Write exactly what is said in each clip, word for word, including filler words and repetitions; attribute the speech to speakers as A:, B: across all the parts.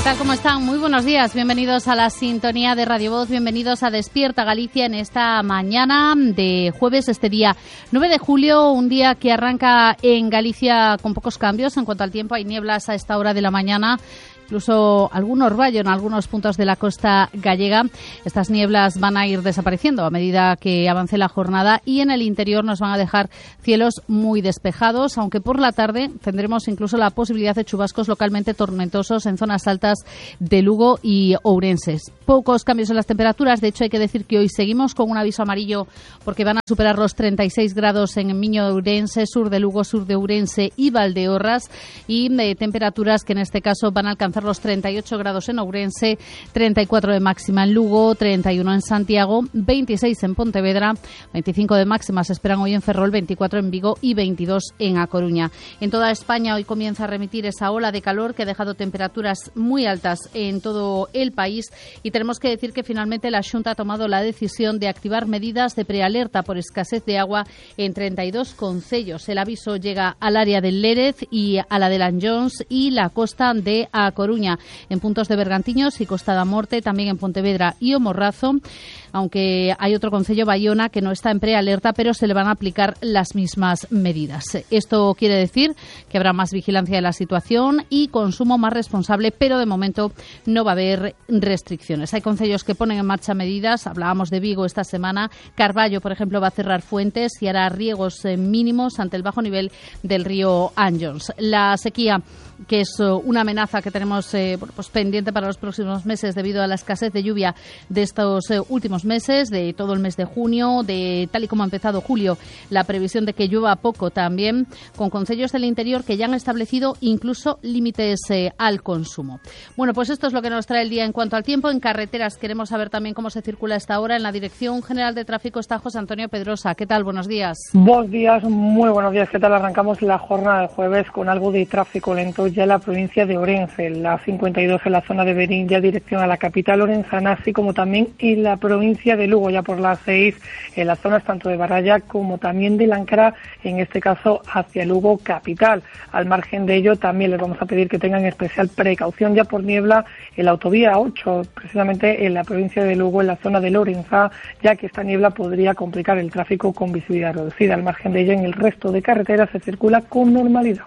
A: tal? ¿Cómo están? Muy buenos días. Bienvenidos a la sintonía de Radio Voz. Bienvenidos a Despierta Galicia en esta mañana de jueves, este día nueve de julio, un día que arranca en Galicia con pocos cambios en cuanto al tiempo. Hay nieblas a esta hora de la mañana. Incluso algún orvallo en algunos puntos de la costa gallega. Estas nieblas van a ir desapareciendo a medida que avance la jornada y en el interior nos van a dejar cielos muy despejados, aunque por la tarde tendremos incluso la posibilidad de chubascos localmente tormentosos en zonas altas de Lugo y Ourense. Pocos cambios en las temperaturas, de hecho hay que decir que hoy seguimos con un aviso amarillo porque van a superar los treinta y seis grados en Miño de Ourense, sur de Lugo, sur de Ourense y Valdeorras, y de temperaturas que en este caso van a alcanzar los treinta y ocho grados en Ourense, treinta y cuatro de máxima en Lugo, treinta y uno en Santiago, veintiséis en Pontevedra, veinticinco de máxima se esperan hoy en Ferrol, veinticuatro en Vigo y veintidós en A Coruña. En toda España hoy comienza a remitir esa ola de calor que ha dejado temperaturas muy altas en todo el país y tenemos que decir que finalmente la Xunta ha tomado la decisión de activar medidas de prealerta por escasez de agua en treinta y dos concellos. El aviso llega al área del Lérez y a la de Lanllóns y la costa de A Coruña, en puntos de Bergantiños y Costa da Morte, también en Pontevedra y O Morrazo, aunque hay otro concello, Bayona, que no está en prealerta, pero se le van a aplicar las mismas medidas. Esto quiere decir que habrá más vigilancia de la situación y consumo más responsable, pero de momento no va a haber restricciones. Hay concellos que ponen en marcha medidas, hablábamos de Vigo esta semana, Carballo, por ejemplo, va a cerrar fuentes y hará riegos mínimos ante el bajo nivel del río Anllóns. La sequía, que es una amenaza que tenemos eh, pues pendiente para los próximos meses debido a la escasez de lluvia de estos eh, últimos meses, de todo el mes de junio, de tal y como ha empezado julio, la previsión de que llueva poco también, con concellos del interior que ya han establecido incluso límites eh, al consumo. Bueno, pues esto es lo que nos trae el día en cuanto al tiempo. En carreteras queremos saber también cómo se circula a esta hora. En la Dirección General de Tráfico está José Antonio Pedrosa. ¿Qué tal? Buenos días.
B: Buenos días, muy buenos días. ¿Qué tal? Arrancamos la jornada de jueves con algo de tráfico lento ya en la provincia de Ourense, la cincuenta y dos en la zona de Berín, ya dirección a la capital orensana, así como también en la provincia de Lugo, ya por las seis, en las zonas tanto de Baralla como también de Lancara, en este caso hacia Lugo capital. Al margen de ello, también les vamos a pedir que tengan especial precaución ya por niebla en la autovía ocho, precisamente en la provincia de Lugo, en la zona de Lorenza, ya que esta niebla podría complicar el tráfico con visibilidad reducida. Al margen de ello, en el resto de carreteras se circula con normalidad.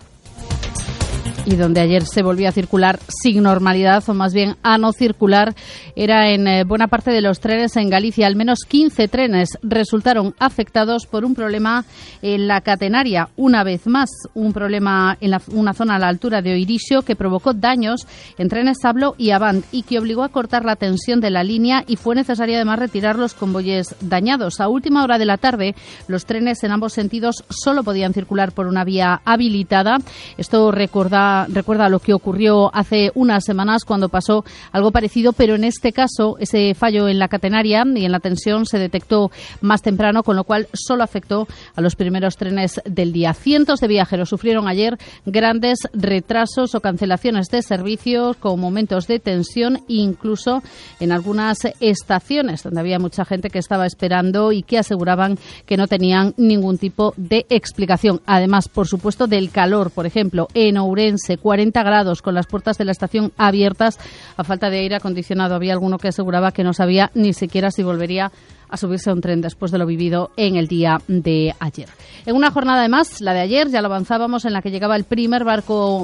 A: Y donde ayer se volvió a circular sin normalidad, o más bien a no circular, era en eh, buena parte de los trenes en Galicia. Al menos quince trenes resultaron afectados por un problema en la catenaria. Una vez más, un problema en la, una zona a la altura de Oirixo que provocó daños en trenes Sablo y Avant y que obligó a cortar la tensión de la línea y fue necesario además retirar los convoyes dañados. A última hora de la tarde, los trenes en ambos sentidos solo podían circular por una vía habilitada. Esto recuerda Recuerda lo que ocurrió hace unas semanas cuando pasó algo parecido, pero en este caso ese fallo en la catenaria y en la tensión se detectó más temprano, con lo cual solo afectó a los primeros trenes del día. Cientos de viajeros sufrieron ayer grandes retrasos o cancelaciones de servicios con momentos de tensión, incluso en algunas estaciones donde había mucha gente que estaba esperando y que aseguraban que no tenían ningún tipo de explicación. Además, por supuesto, del calor, por ejemplo, en Ourense, cuarenta grados con las puertas de la estación abiertas a falta de aire acondicionado. Había alguno que aseguraba que no sabía ni siquiera si volvería a subirse a un tren después de lo vivido en el día de ayer. En una jornada además, la de ayer, ya lo avanzábamos, en la que llegaba el primer barco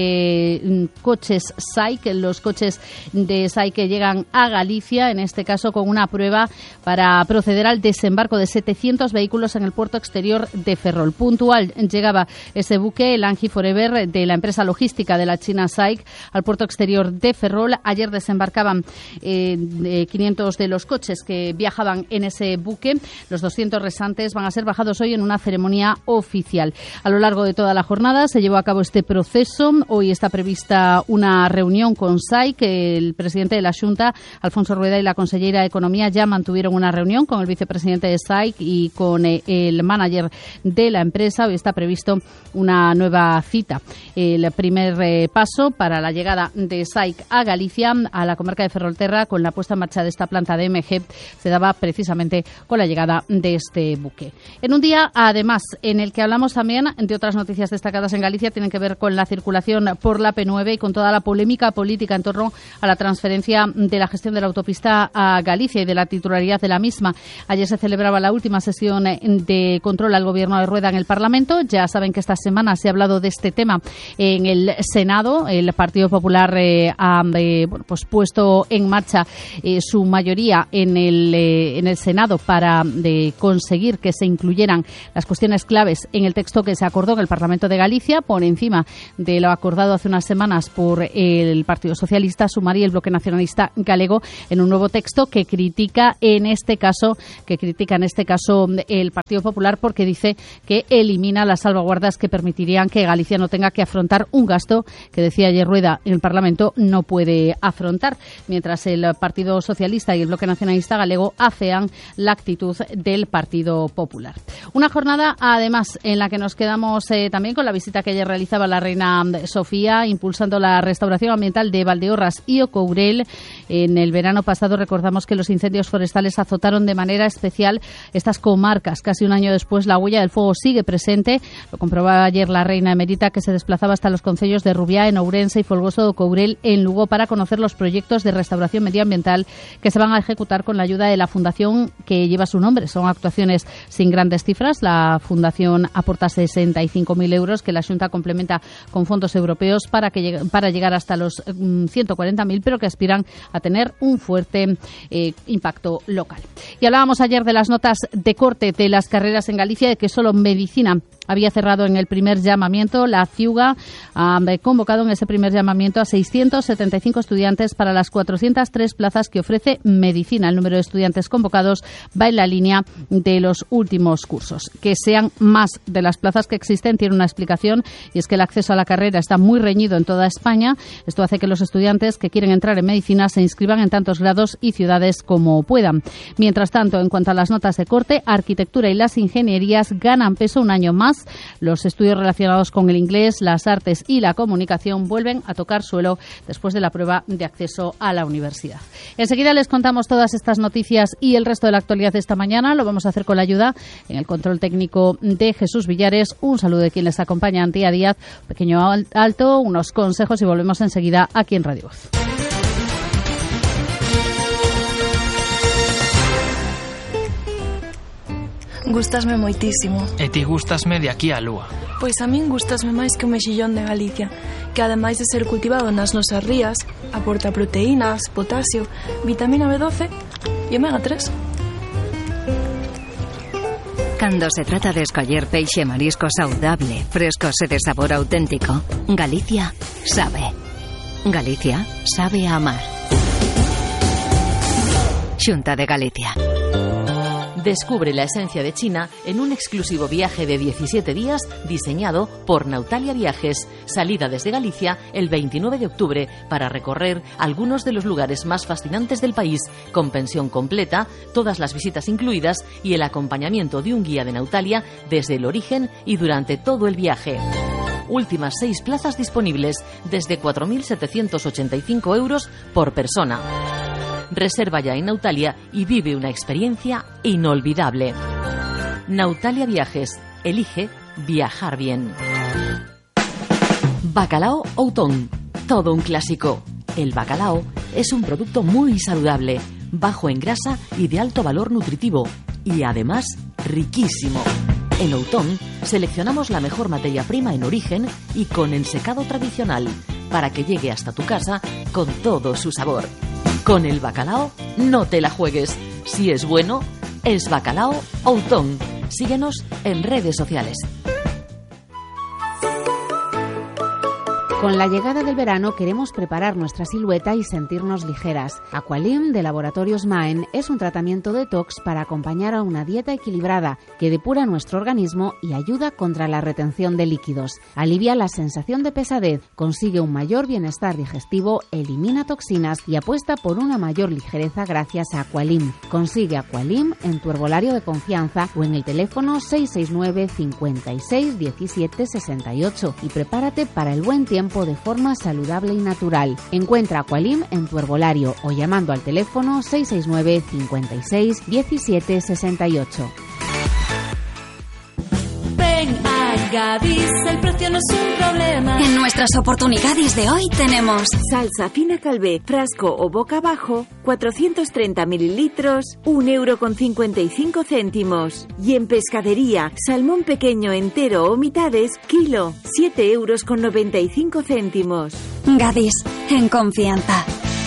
A: de coches S A I C, los coches de S A I C que llegan a Galicia, en este caso con una prueba para proceder al desembarco de setecientos vehículos en el puerto exterior de Ferrol. Puntual llegaba ese buque, el Angie Forever, de la empresa logística de la China S A I C, al puerto exterior de Ferrol. Ayer desembarcaban eh, quinientos de los coches que viajaban en ese buque. Los doscientos restantes van a ser bajados hoy en una ceremonia oficial. A lo largo de toda la jornada se llevó a cabo este proceso. Hoy está prevista una reunión con S A I, que el presidente de la Xunta, Alfonso Rueda, y la consellera de Economía ya mantuvieron una reunión con el vicepresidente de S A I y con el manager de la empresa. Hoy está previsto una nueva cita. El primer eh, paso para la llegada de S A I a Galicia, a la comarca de Ferrolterra, con la puesta en marcha de esta planta de M G, se daba precisamente precisamente con la llegada de este buque. En un día, además, en el que hablamos también de otras noticias destacadas en Galicia, tienen que ver con la circulación por la P nueve y con toda la polémica política en torno a la transferencia de la gestión de la autopista a Galicia y de la titularidad de la misma. Ayer se celebraba la última sesión de control al Gobierno de Rueda en el Parlamento. Ya saben que esta semana se ha hablado de este tema en el Senado. El Partido Popular eh, ha eh, bueno, pues puesto en marcha eh, su mayoría en el, eh, en el Senado para de conseguir que se incluyeran las cuestiones claves en el texto que se acordó en el Parlamento de Galicia, por encima de lo acordado hace unas semanas por el Partido Socialista, Sumar y el Bloque Nacionalista Galego, en un nuevo texto que critica en este caso, que critica en este caso el Partido Popular, porque dice que elimina las salvaguardas que permitirían que Galicia no tenga que afrontar un gasto que, decía ayer Rueda en el Parlamento, no puede afrontar, mientras el Partido Socialista y el Bloque Nacionalista Galego afean la actitud del Partido Popular. Una jornada, además, en la que nos quedamos eh, también con la visita que ayer realizaba la reina Sofía, impulsando la restauración ambiental de Valdeorras y Ocourel. En el verano pasado recordamos que los incendios forestales azotaron de manera especial estas comarcas. Casi un año después, la huella del fuego sigue presente. Lo comprobaba ayer la reina emérita, que se desplazaba hasta los concellos de Rubiá, en Ourense y Folgoso de Ocourel, en Lugo, para conocer los proyectos de restauración medioambiental que se van a ejecutar con la ayuda de la fundación que lleva su nombre. Son actuaciones sin grandes cifras. La fundación aporta sesenta y cinco mil euros que la Xunta complementa con fondos europeos para que para llegar hasta los um, ciento cuarenta mil, pero que aspiran a tener un fuerte eh, impacto local. Y hablábamos ayer de las notas de corte de las carreras en Galicia, de que solo medicina había cerrado en el primer llamamiento. La CIUGA ha convocado en ese primer llamamiento a seiscientos setenta y cinco estudiantes para las cuatrocientas tres plazas que ofrece medicina. El número de estudiantes convocados va en la línea de los últimos cursos. Que sean más de las plazas que existen tiene una explicación, y es que el acceso a la carrera está muy reñido en toda España. Esto hace que los estudiantes que quieren entrar en medicina se inscriban en tantos grados y ciudades como puedan. Mientras tanto, en cuanto a las notas de corte, arquitectura y las ingenierías ganan peso un año más. Los estudios relacionados con el inglés, las artes y la comunicación vuelven a tocar suelo después de la prueba de acceso a la universidad. Enseguida les contamos todas estas noticias y el resto de la actualidad de esta mañana. Lo vamos a hacer con la ayuda en el control técnico de Jesús Villares. Un saludo de quien les acompaña, Antía Díaz. Pequeño alto, unos consejos y volvemos enseguida aquí en Radio Voz.
C: Gústasme moitísimo.
D: E ti gústasme de aquí á lúa.
C: Pois a min gústasme máis que o mexillón de Galicia, que ademais de ser cultivado nas nosas rías, aporta proteínas, potasio, vitamina B doce e omega tres.
E: Cando se trata de escoller peixe e marisco saudable, frescos e de sabor auténtico, Galicia sabe. Galicia sabe a amar. Xunta de Galicia.
F: Descubre la esencia de China en un exclusivo viaje de diecisiete días diseñado por Nautalia Viajes. Salida desde Galicia el veintinueve de octubre para recorrer algunos de los lugares más fascinantes del país, con pensión completa, todas las visitas incluidas y el acompañamiento de un guía de Nautalia desde el origen y durante todo el viaje. Últimas seis plazas disponibles desde cuatro mil setecientos ochenta y cinco euros por persona. Reserva ya en Nautalia y vive una experiencia inolvidable. Nautalia Viajes. Elige viajar bien. Bacalao Outón. Todo un clásico. El bacalao es un producto muy saludable, bajo en grasa y de alto valor nutritivo. Y además, riquísimo. En Outón seleccionamos la mejor materia prima en origen y con ensecado tradicional, para que llegue hasta tu casa con todo su sabor. Con el bacalao no te la juegues. Si es bueno, es Bacalao Outón. Síguenos en redes sociales.
G: Con la llegada del verano queremos preparar nuestra silueta y sentirnos ligeras. Aqualim de Laboratorios Maen es un tratamiento detox para acompañar a una dieta equilibrada que depura nuestro organismo y ayuda contra la retención de líquidos. Alivia la sensación de pesadez, consigue un mayor bienestar digestivo, elimina toxinas y apuesta por una mayor ligereza gracias a Aqualim. Consigue Aqualim en tu herbolario de confianza o en el teléfono seis seis nueve, cincuenta y seis, diecisiete, sesenta y ocho y prepárate para el buen tiempo tiempo de forma saludable y natural. Encuentra Aqualim en tu herbolario o llamando al teléfono seis seis nueve, cincuenta y seis, diecisiete sesenta y ocho.
H: Ven a Gadis, el precio no es un problema.
I: En nuestras oportunidades de hoy tenemos
J: salsa fina Calvé, frasco o boca abajo, cuatrocientos treinta mililitros, un euro con cincuenta y cinco céntimos. Y en pescadería, salmón pequeño entero o mitades, kilo, siete euros con noventa y cinco céntimos.
I: Gadis, en confianza.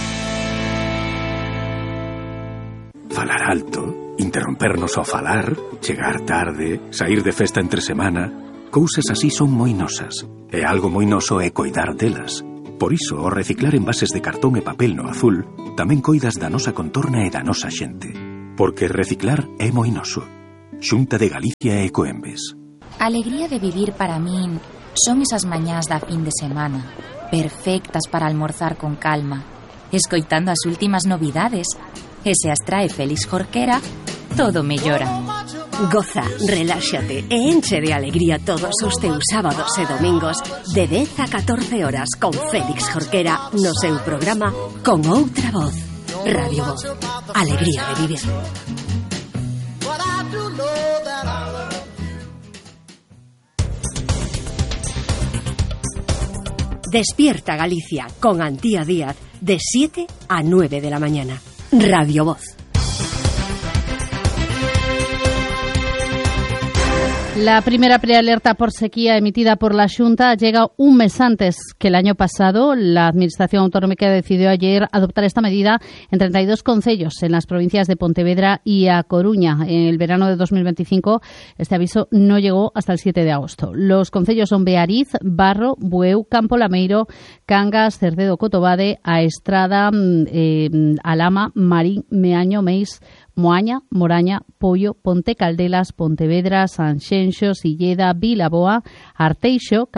K: Falar alto, interrompernos ao falar, chegar tarde, sair de festa entre semana, cousas así son moi nosas. E algo moi noso é coidar delas. Por iso, ao reciclar envases de cartón e papel no azul, tamén coidas da nosa contorna e da nosa xente. Porque reciclar é moi noso. Xunta de Galicia e Ecoembes.
L: A alegría de vivir para min son esas mañás da fin de semana, perfectas para almorzar con calma, escoitando as últimas novidades. E se as trae Félix Jorquera, todo mellora.
M: Goza, reláxate e enche de alegría todos os teus sábados e domingos de dez a catorce horas con Félix Jorquera no seu programa Con Outra Voz. Radio Voz. Alegría de vivir. Despierta Galicia con Antía Díaz de siete a nueve de la mañana. Radio Voz.
A: La primera prealerta por sequía emitida por la Xunta llega un mes antes que el año pasado. La Administración Autonómica decidió ayer adoptar esta medida en treinta y dos concellos en las provincias de Pontevedra y A Coruña. En el verano de dos mil veinticinco este aviso no llegó hasta el siete de agosto. Los concellos son Beariz, Barro, Bueu, Campo Lameiro, Cangas, Cerdedo, Cotobade, A Estrada, eh, Alama, Marín, Meaño, Meis, Moaña, Moraña, Pollo, Ponte Caldelas, Pontevedra, Sanxenxo, Silleda, Vilaboa, Arteixo,